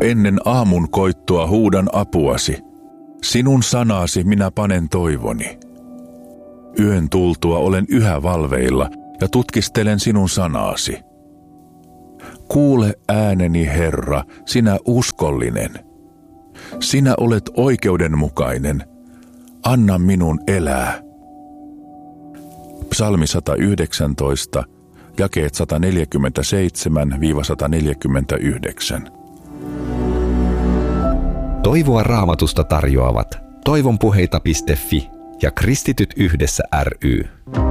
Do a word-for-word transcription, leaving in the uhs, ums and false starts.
ennen aamun koittoa huudan apuasi. Sinun sanasi minä panen toivoni. Yön tultua olen yhä valveilla ja tutkistelen sinun sanaasi. Kuule ääneni, Herra, sinä uskollinen. Sinä olet oikeudenmukainen. Anna minun elää. Psalmi sata yhdeksäntoista, jakeet sata neljäkymmentäseitsemän sata neljäkymmentäyhdeksän. Toivoa Raamatusta tarjoavat toivonpuheita piste fi ja Kristityt yhdessä ry.